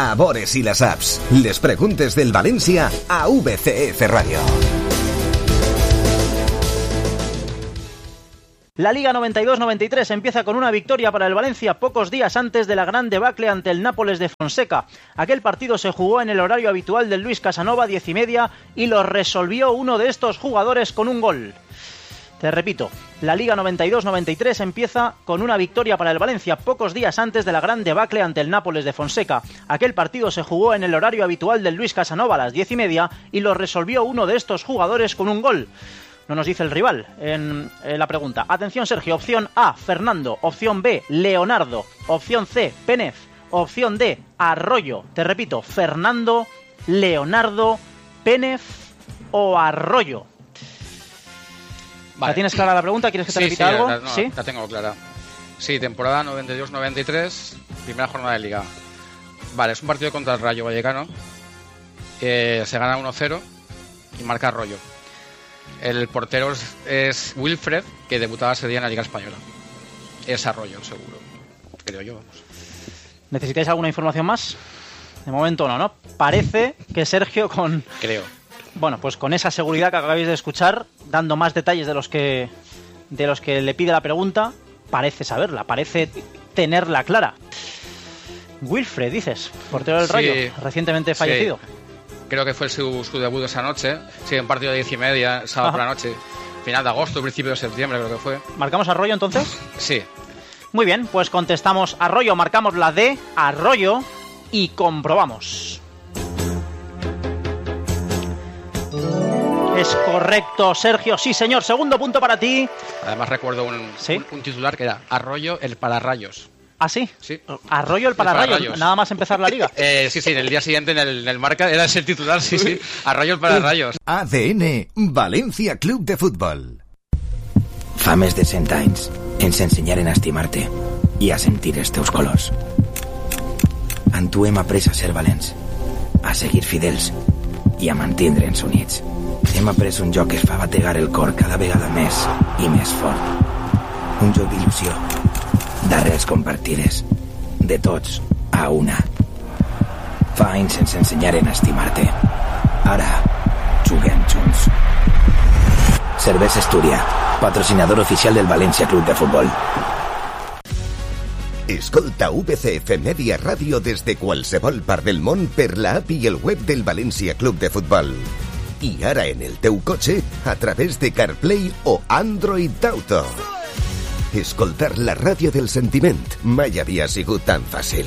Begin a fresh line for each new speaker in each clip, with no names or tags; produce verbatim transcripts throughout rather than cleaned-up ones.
a Bores i les apps. Les preguntes del València a V C F Radio.
La Liga noventa y dos noventa y tres empieza con una victoria para el Valencia pocos días antes de la gran debacle ante el Nápoles de Fonseca. Aquel partido se jugó en el horario habitual del Luis Casanova, diez y media, y lo resolvió uno de estos jugadores con un gol. Te repito, la Liga noventa y dos noventa y tres empieza con una victoria para el Valencia pocos días antes de la gran debacle ante el Nápoles de Fonseca. Aquel partido se jugó en el horario habitual del Luis Casanova a las diez y media y lo resolvió uno de estos jugadores con un gol. No nos dice el rival en, en la pregunta. Atención, Sergio. Opción A, Fernando. Opción B, Leonardo. Opción C, Pénez. Opción D, Arroyo. Te repito, Fernando, Leonardo, Pénez o Arroyo. Vale. ¿La tienes clara la pregunta? ¿Quieres que te
sí,
repita
sí,
algo?
La, no,
¿Sí?
La tengo clara. Sí, temporada noventa y dos noventa y tres, primera jornada de Liga. Vale, es un partido contra el Rayo Vallecano. Eh, se gana uno cero y marca Arroyo. El portero es, es Wilfred, que debutaba ese día en la Liga Española. Es Arroyo, seguro. Creo yo, vamos.
¿Necesitáis alguna información más? De momento no, ¿no? Parece que Sergio con...
Creo.
Bueno, pues con esa seguridad que acabáis de escuchar, dando más detalles de los que de los que le pide la pregunta, parece saberla, parece tenerla clara. Wilfred, dices, portero del
Sí,
Rayo, recientemente fallecido.
Sí. Creo que fue su, su debut esa noche. Sí, un partido de diez y media, sábado por la noche. Final de agosto, principio de septiembre, creo que fue.
¿Marcamos Arroyo entonces?
Sí.
Muy bien, pues contestamos Arroyo, marcamos la D, Arroyo, y comprobamos. Es correcto, Sergio. Sí, señor. Segundo punto para ti.
Además recuerdo un,
¿Sí?
un, un titular que era Arroyo el pararrayos.
¿Ah, sí?
Sí.
Arroyo el pararrayos.
El pararrayos.
Nada más empezar la liga.
eh, sí, sí, en el día siguiente en el, en el Marca era ese el titular, sí, sí. Arroyo el pararrayos.
A D N València Club de Futbol.
Fa més de cent anys ens ensenyaren a estimar-te i a sentir els teus colors. En tu hem après a ser valents, a seguir fidels i a mantindre'ns units. Hem après un joc que es fa bategar el cor cada vegada més i més fort. Un joc d'il·lusió, d'arrels compartides, de tots a una. Fa anys ens ensenyaren a estimar-te. Ara juguem junts. Cervesa Estúria, patrocinador oficial del València Club de Futbol.
Escolta V C F Media Ràdio des de qualsevol part del món per la app i el web del València Club de Futbol. I ara en el teu cotxe a través de CarPlay o Android Auto. Escoltar la ràdio del sentiment mai havia sigut tan fàcil.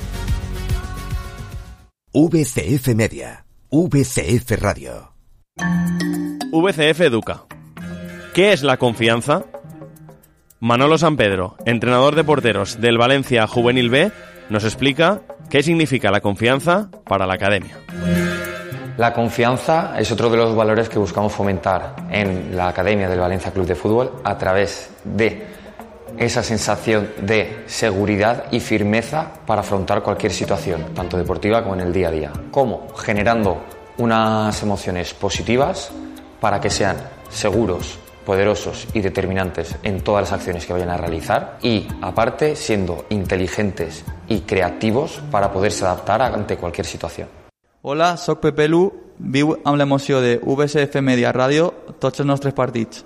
V C F Media, V C F Radio.
V C F Educa. ¿Qué es la confianza? Manolo Sampedro, entrenador de porteros del Valencia Juvenil B, nos explica qué significa la confianza para la academia.
La confianza es otro de los valores que buscamos fomentar en la Academia del Valencia Club de Fútbol a través de esa sensación de seguridad y firmeza para afrontar cualquier situación, tanto deportiva como en el día a día. ¿Cómo? Generando unas emociones positivas para que sean seguros, poderosos y determinantes en todas las acciones que vayan a realizar y, aparte, siendo inteligentes y creativos para poderse adaptar ante cualquier situación.
Hola, soc Pepe Lu, viu amb l'emoció de V C F Media Ràdio tots els nostres partits.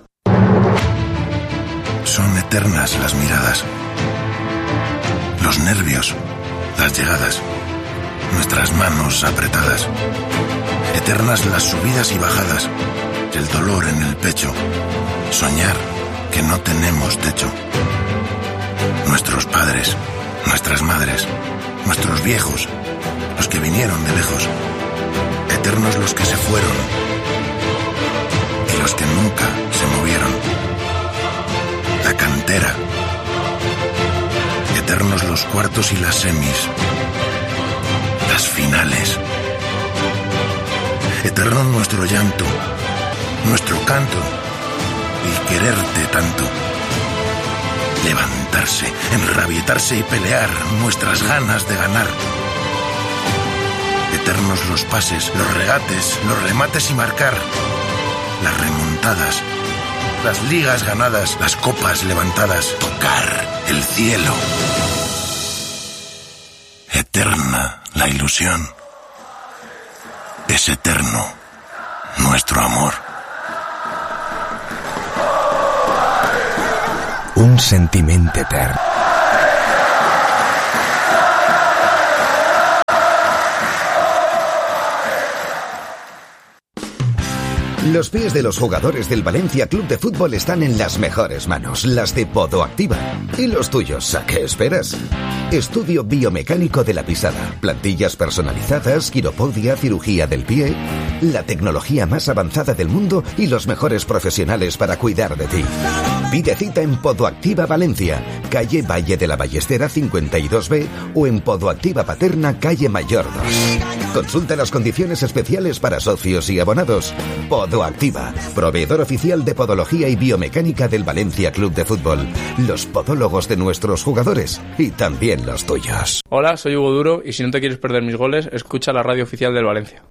Son eternas las miradas, los nervios, las llegadas, nuestras manos apretadas, eternas las subidas y bajadas, el dolor en el pecho, soñar que no tenemos techo. Nuestros padres, nuestras madres, nuestros viejos, los que vinieron de lejos, eternos los que se fueron y los que nunca se movieron. La cantera, eternos los cuartos y las semis, las finales, eterno nuestro llanto, nuestro canto y quererte tanto. Levantarse, enrabietarse y pelear, nuestras ganas de ganar. Eternos los pases, los regates, los remates y marcar, las remontadas, las ligas ganadas, las copas levantadas, tocar el cielo. eterna la ilusión. Es eterno nuestro amor.
Un sentiment etern. Los pies de los jugadores del Valencia Club de Fútbol están en las mejores manos, las de Podoactiva. ¿Y los tuyos? ¿A qué esperas? Estudio biomecánico de la pisada, plantillas personalizadas, quiropodia, cirugía del pie, la tecnología más avanzada del mundo y los mejores profesionales para cuidar de ti. Pide cita en Podoactiva Valencia, calle Valle de la Ballestera cincuenta y dos B o en Podoactiva Paterna, calle Mayor dos. Consulta las condiciones especiales para socios y abonados. Podoactiva, proveedor oficial de podología y biomecánica del Valencia Club de Fútbol. Los podólogos de nuestros jugadores y también los tuyos.
Hola, soy Hugo Duro y si no te quieres perder mis goles, escucha la radio oficial del Valencia.